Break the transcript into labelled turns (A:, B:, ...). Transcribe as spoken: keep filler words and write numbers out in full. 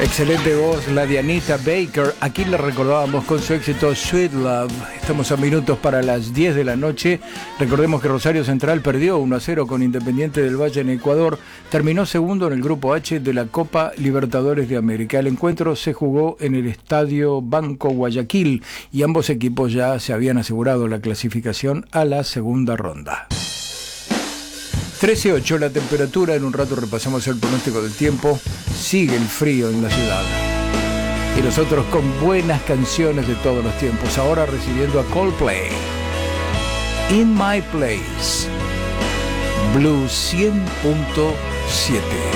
A: Excelente voz, la de Anita Baker. Aquí la recordábamos con su éxito Sweet Love. Estamos a minutos para las diez de la noche. Recordemos que Rosario Central perdió uno a cero con Independiente del Valle en Ecuador. Terminó segundo en el Grupo H de la Copa Libertadores de América. El encuentro se jugó en el Estadio Banco Guayaquil y ambos equipos ya se habían asegurado la clasificación a la segunda ronda. trece ocho la temperatura, en un rato repasamos el pronóstico del tiempo. Sigue el frío en la ciudad. Y nosotros con buenas canciones de todos los tiempos. Ahora recibiendo a Coldplay. In My Place. Blue cien punto siete.